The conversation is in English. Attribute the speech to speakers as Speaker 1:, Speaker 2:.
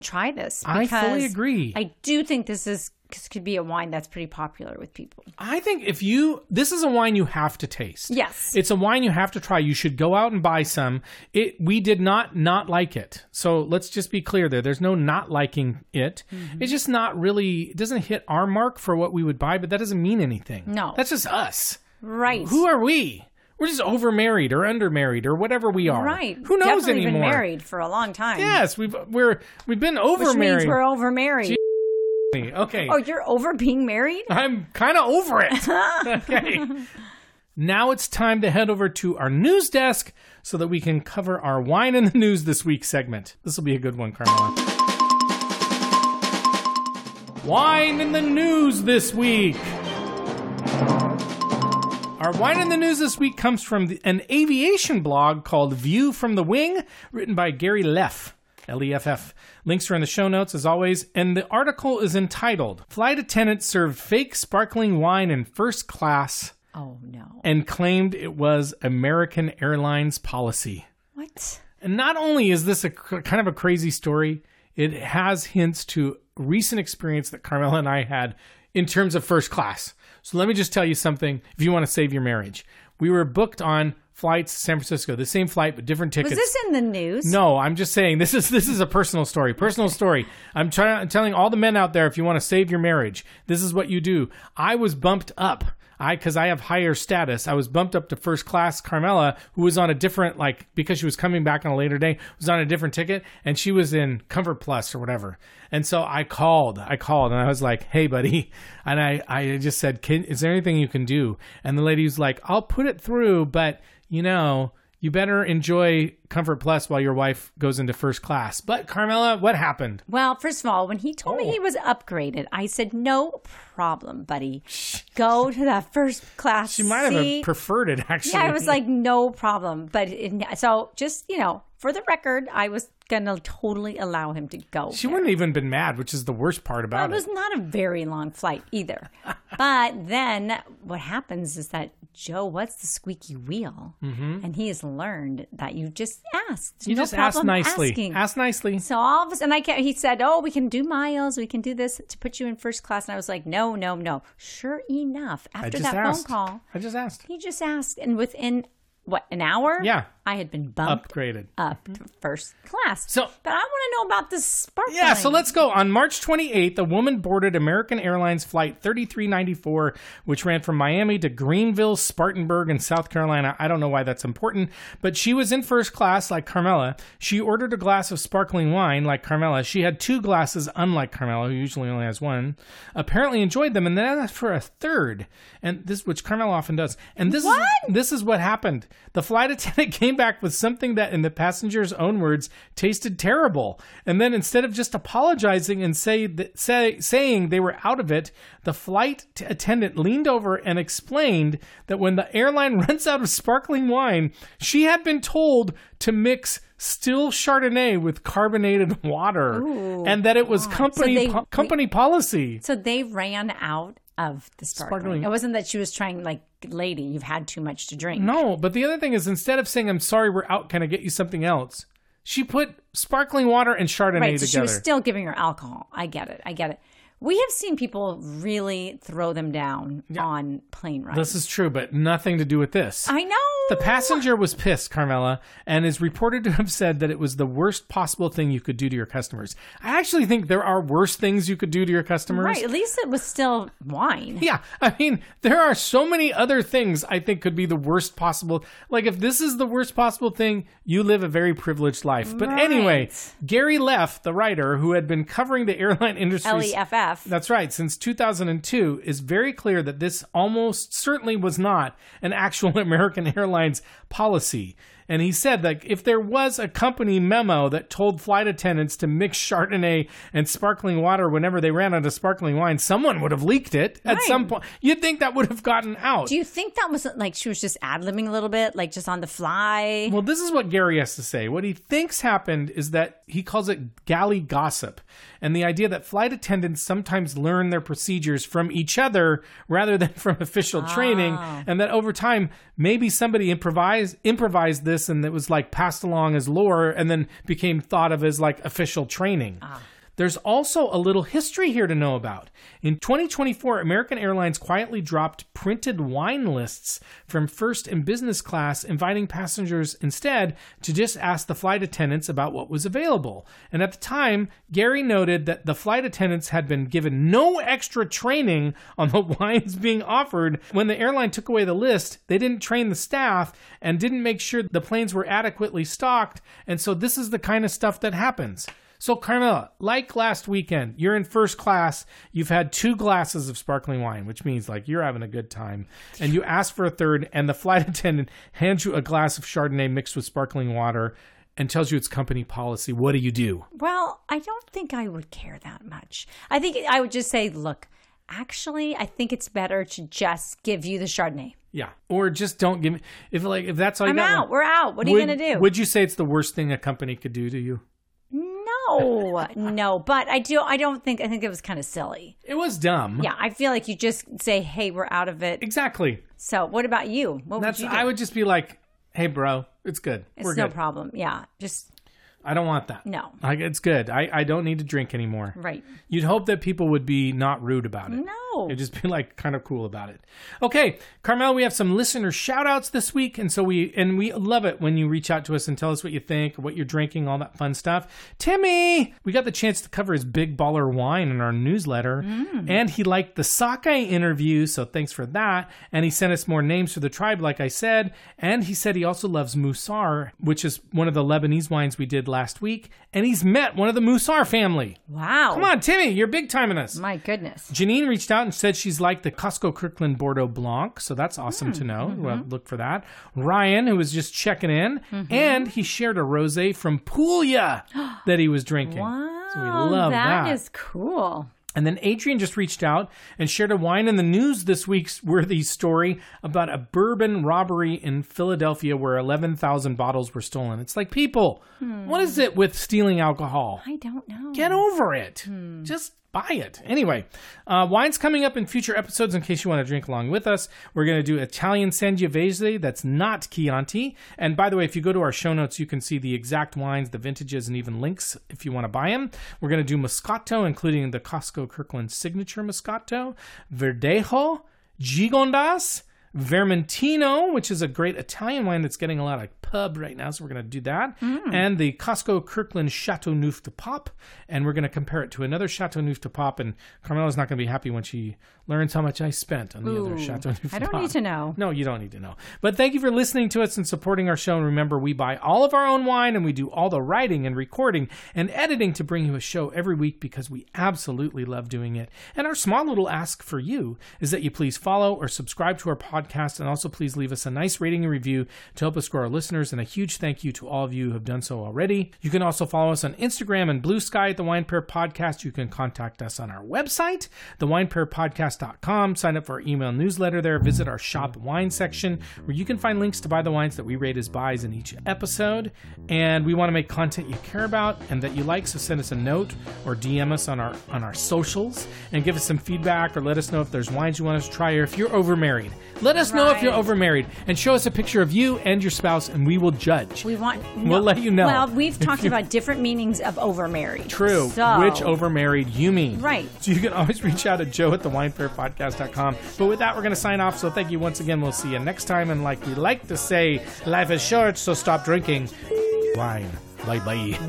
Speaker 1: try this.
Speaker 2: I fully agree.
Speaker 1: I do think this could be a wine that's pretty popular with people.
Speaker 2: I think this is a wine you have to taste.
Speaker 1: Yes.
Speaker 2: It's a wine you have to try. You should go out and buy some. We did not like it. So let's just be clear there. There's no not liking it. Mm-hmm. It's just not really, it doesn't hit our mark for what we would buy, but that doesn't mean anything.
Speaker 1: No.
Speaker 2: That's just us.
Speaker 1: Right.
Speaker 2: Who are we? We're just overmarried or undermarried or whatever we are.
Speaker 1: Right.
Speaker 2: Who knows
Speaker 1: Definitely
Speaker 2: anymore?
Speaker 1: Been married for a long time.
Speaker 2: Yes, we've been overmarried.
Speaker 1: Which means we're overmarried.
Speaker 2: Okay.
Speaker 1: Oh, you're over being married?
Speaker 2: I'm kind of over it. Okay. Now it's time to head over to our news desk so that we can cover our Wine in the News this week segment. This will be a good one, Carmela. Wine in the News this week. Our Wine in the News this week comes from an aviation blog called View from the Wing, written by Gary Leff, L-E-F-F. Links are in the show notes, as always, and the article is entitled, Flight Attendant Served Fake Sparkling Wine in First Class.
Speaker 1: Oh, no.
Speaker 2: And claimed it was American Airlines policy.
Speaker 1: What?
Speaker 2: And not only is this a kind of a crazy story, it has hints to recent experience that Carmela and I had in terms of first class. So let me just tell you something if you want to save your marriage. We were booked on flights to San Francisco, the same flight, but different tickets.
Speaker 1: Was this in the news?
Speaker 2: No, I'm just saying this is a personal story. Personal story. I'm telling all the men out there, if you want to save your marriage, this is what you do. I was bumped up. Because I have higher status, I was bumped up to first class. Carmela, who was on a different, because she was coming back on a later day, was on a different ticket, and she was in Comfort Plus or whatever. And so I called, and I was like, hey, buddy. And I just said, is there anything you can do? And the lady was like, I'll put it through, but, you better enjoy Comfort Plus while your wife goes into first class. But, Carmela, what happened?
Speaker 1: Well, first of all, when he told me he was upgraded, I said, no problem, buddy. Go to that first class
Speaker 2: She might have preferred it, actually.
Speaker 1: Yeah, I was like, no problem. But so just, for the record, I was going to totally allow him to go.
Speaker 2: She wouldn't have even been mad, which is the worst part about it.
Speaker 1: It was not a very long flight either. But then what happens is that Joe, what's the squeaky wheel? Mm-hmm. And he has learned that you just asked.
Speaker 2: You just asked nicely. Asking. Ask nicely.
Speaker 1: So all of a sudden, he said, we can do miles. We can do this to put you in first class. And I was like, no. Sure enough, after that phone call.
Speaker 2: I just asked.
Speaker 1: He just asked. And within, an hour?
Speaker 2: Yeah.
Speaker 1: I had been bumped
Speaker 2: upgraded
Speaker 1: up to first class.
Speaker 2: But
Speaker 1: I want to know about this sparkling.
Speaker 2: Yeah, so let's go. On March 28th, a woman boarded American Airlines Flight 3394, which ran from Miami to Greenville, Spartanburg, in South Carolina. I don't know why that's important, but she was in first class like Carmela. She ordered a glass of sparkling wine like Carmela. She had 2 glasses, unlike Carmela, who usually only has 1. Apparently enjoyed them, and then asked for a third, and this, which Carmela often does. And this is what happened. The flight attendant came back with something that, in the passenger's own words, tasted terrible. And then instead of just apologizing and saying they were out of it, the flight attendant leaned over and explained that when the airline runs out of sparkling wine, she had been told to mix still Chardonnay with carbonated water.
Speaker 1: Ooh,
Speaker 2: and that it was company policy.
Speaker 1: So they ran out of the sparkling. It wasn't that she was trying, lady, you've had too much to drink.
Speaker 2: No, but the other thing is, instead of saying, I'm sorry, we're out, can I get you something else? She put sparkling water and Chardonnay together.
Speaker 1: So she was still giving her alcohol. I get it. We have seen people really throw them down on plane rides.
Speaker 2: This is true, but nothing to do with this.
Speaker 1: I know.
Speaker 2: The passenger was pissed, Carmela, and is reported to have said that it was the worst possible thing you could do to your customers. I actually think there are worse things you could do to your customers.
Speaker 1: Right, at least it was still wine.
Speaker 2: Yeah, I mean, there are so many other things I think could be the worst possible. If this is the worst possible thing, you live a very privileged life. But anyway, Gary Leff, the writer who had been covering the airline industry...
Speaker 1: L-E-F-F.
Speaker 2: That's right, since 2002, is very clear that this almost certainly was not an actual American Airlines policy. And he said that if there was a company memo that told flight attendants to mix Chardonnay and sparkling water whenever they ran out of sparkling wine, someone would have leaked it at some point. You'd think that would have gotten out.
Speaker 1: Do you think that was she was just ad-libbing a little bit, just on the fly?
Speaker 2: Well, this is what Gary has to say. What he thinks happened is that he calls it galley gossip. And the idea that flight attendants sometimes learn their procedures from each other rather than from official training. And that over time, maybe somebody improvised this this, and it was like passed along as lore and then became thought of as like official training. There's also a little history here to know about. In 2024, American Airlines quietly dropped printed wine lists from first and business class, inviting passengers instead to just ask the flight attendants about what was available. And at the time, Gary noted that the flight attendants had been given no extra training on the wines being offered. When the airline took away the list, they didn't train the staff and didn't make sure the planes were adequately stocked. And so this is the kind of stuff that happens. So, Carmela, like last weekend, you're in first class. You've had 2 glasses of sparkling wine, which means like you're having a good time. And you ask for a third, and the flight attendant hands you a glass of Chardonnay mixed with sparkling water and tells you it's company policy. What do?
Speaker 1: Well, I don't think I would care that much. I think I would just say, look, actually, I think it's better to just give you the Chardonnay.
Speaker 2: Yeah. Or just don't give me. If that's all you got.
Speaker 1: I'm out. We're out. What are you going to do?
Speaker 2: Would you say it's the worst thing a company could do to you?
Speaker 1: No, but I think it was kind of silly.
Speaker 2: It was dumb.
Speaker 1: Yeah, I feel like you just say, hey, we're out of it.
Speaker 2: Exactly.
Speaker 1: So what about you? What would you do?
Speaker 2: I would just be like, hey, bro, it's good.
Speaker 1: It's no problem. Yeah,
Speaker 2: I don't want that.
Speaker 1: No.
Speaker 2: It's good. I don't need to drink anymore.
Speaker 1: Right.
Speaker 2: You'd hope that people would be not rude about it.
Speaker 1: No.
Speaker 2: They'd just be like kind of cool about it. Okay, Carmel, we have some listener shout outs this week. And so we love it when you reach out to us and tell us what you think, what you're drinking, all that fun stuff. Timmy, we got the chance to cover his Big Baller Wine in our newsletter. And he liked the sake interview. So thanks for that. And he sent us more names for the tribe, like I said. And he said he also loves Musar, which is one of the Lebanese wines we did last week, and he's met one of the Musar family.
Speaker 1: Wow.
Speaker 2: Come on, Timmy, you're big timing us.
Speaker 1: My goodness.
Speaker 2: Janine reached out and said she's liked the Costco Kirkland Bordeaux Blanc, so that's awesome to know. We'll look for that. Ryan, who was just checking in, and he shared a rosé from Puglia that he was drinking.
Speaker 1: Wow.
Speaker 2: So we love that.
Speaker 1: That is cool.
Speaker 2: And then Adrian just reached out and shared a Wine in the News this week's worthy story about a bourbon robbery in Philadelphia where 11,000 bottles were stolen. It's like, people, what is it with stealing alcohol?
Speaker 1: I don't know.
Speaker 2: Get over it. Just buy it. Anyway, wine's coming up in future episodes in case you want to drink along with us. We're going to do Italian Sangiovese that's not Chianti. And by the way, if you go to our show notes, you can see the exact wines, the vintages, and even links if you want to buy them. We're going to do Moscato, including the Costco Kirkland Signature Moscato, Verdejo, Gigondas, Vermentino, which is a great Italian wine that's getting a lot of pub right now, so we're going to do that. And the Costco Kirkland Chateauneuf de Pop, and we're going to compare it to another Chateauneuf de Pop, and Carmela's not going to be happy when she learns how much I spent on the other Chateauneuf de Pop.
Speaker 1: I don't need to know.
Speaker 2: No, you don't need to know. But thank you for listening to us and supporting our show, and remember, we buy all of our own wine, and we do all the writing and recording and editing to bring you a show every week because we absolutely love doing it. And our small little ask for you is that you please follow or subscribe to our podcast, and also please leave us a nice rating and review to help us grow our listeners, and a huge thank you to all of you who have done so already. You can also follow us on Instagram and Blue Sky at The Wine Pair Podcast. You can contact us on our website, thewinepairpodcast.com. Sign up for our email newsletter there. Visit our shop wine section where you can find links to buy the wines that we rate as buys in each episode. And we want to make content you care about and that you like, so send us a note or DM us on our socials and give us some feedback, or let us know if there's wines you want us to try, or if you're overmarried. Let us know if you're overmarried, and show us a picture of you and your spouse, and we will judge.
Speaker 1: We'll
Speaker 2: let you know.
Speaker 1: Well, we've talked about different meanings of overmarried.
Speaker 2: True.
Speaker 1: So.
Speaker 2: Which overmarried you mean.
Speaker 1: Right.
Speaker 2: So you can always reach out to Joe at thewinepairpodcast.com. But with that, we're going to sign off. So thank you once again. We'll see you next time. And like we like to say, life is short, so stop drinking wine. Bye-bye.